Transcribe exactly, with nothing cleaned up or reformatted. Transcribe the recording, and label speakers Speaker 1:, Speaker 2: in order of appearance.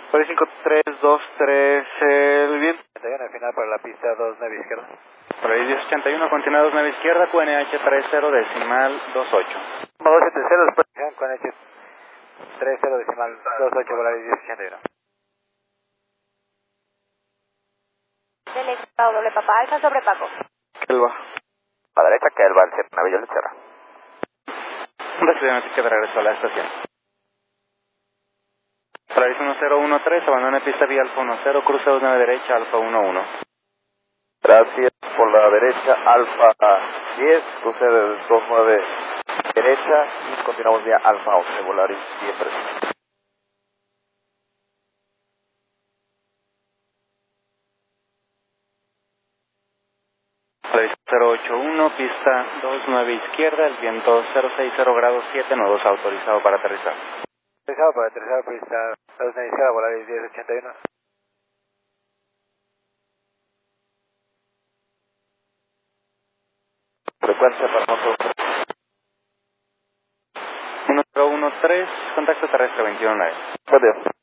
Speaker 1: Volaris cinco tres dos tres, el viento.
Speaker 2: ochenta y uno, al final para la pista dos nueve izquierda.
Speaker 3: Volaris diez ochenta y uno, continúa dos nueve izquierda, Q N H treinta decimal veintiocho.
Speaker 2: dos setenta, después con H treinta decimal veintiocho, Volaris diez ochenta y uno.
Speaker 4: Delegado doble Papa Alfa sobre Paco.
Speaker 1: Kelva.
Speaker 2: A la derecha, Kelva, al Sierra Navillo, al Sierra.
Speaker 3: Recibe noticia de regreso a la estación. Volaris uno cero uno tres, abandona pista vía Alfa uno cero, cruce dos nueve derecha, Alfa uno uno.
Speaker 2: Gracias por la derecha, Alfa diez, cruce de dos nueve derecha y continuamos vía Alfa once, Volaris diez tres.
Speaker 3: Volaris cero ocho uno, pista dos nueve izquierda, el viento cero sesenta grados siete, nodos autorizado para aterrizar.
Speaker 2: Autorizado para aterrizar, pista dos nueve izquierda, Volaris diez ochenta y uno. Frecuencia para motor.
Speaker 3: uno cero uno tres, contacto terrestre veintiuno nueve.
Speaker 2: Buen día.